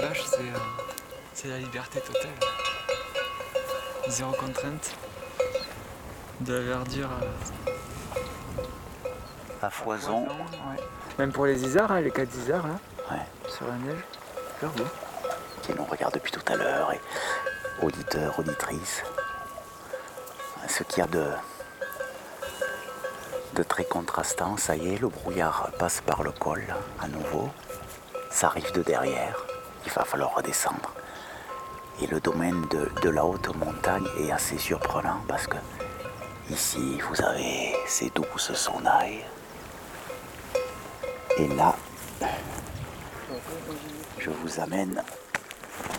paysage, c'est la liberté totale. Zéro contrainte, de la verdure à foison. Ouais. Même pour les isards, hein, les 4 isards, là, Ouais. sur la neige, super beau. Qui nous regarde depuis tout à l'heure, et auditeurs, auditrices. Ce qu'il y a de très contrastant, ça y est, le brouillard passe par le col à nouveau. Ça arrive de derrière, il va falloir redescendre. Et le domaine de la haute montagne est assez surprenant parce que ici, vous avez ces douces sonnailles. Et là, je vous amène